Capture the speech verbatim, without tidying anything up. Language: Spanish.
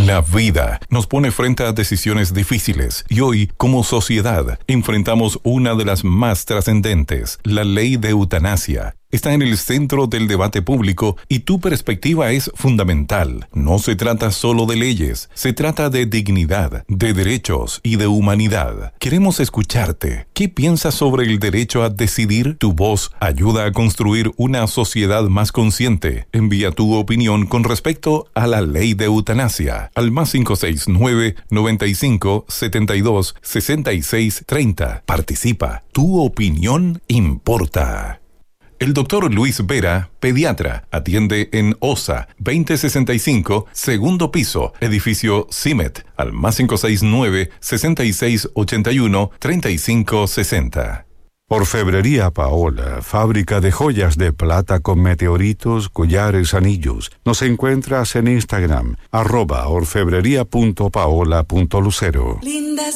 La vida nos pone frente a decisiones difíciles y hoy, como sociedad, enfrentamos una de las más trascendentes, la ley de eutanasia. Está en el centro del debate público y tu perspectiva es fundamental. No se trata solo de leyes, se trata de dignidad, de derechos y de humanidad. Queremos escucharte. ¿Qué piensas sobre el derecho a decidir? Tu voz ayuda a construir una sociedad más consciente. Envía tu opinión con respecto a la ley de eutanasia al más cinco seis nueve, noventa y cinco, setenta y dos, sesenta y seis, treinta. Participa. Tu opinión importa. El doctor Luis Vera, pediatra, atiende en OSA veinte sesenta y cinco, segundo piso, edificio CIMET, al más cinco seis nueve, sesenta y seis ochenta y uno, treinta y cinco sesenta. Orfebrería Paola, fábrica de joyas de plata con meteoritos, collares, anillos. Nos encuentras en Instagram, arroba orfebrería punto paola punto lucero. Lindas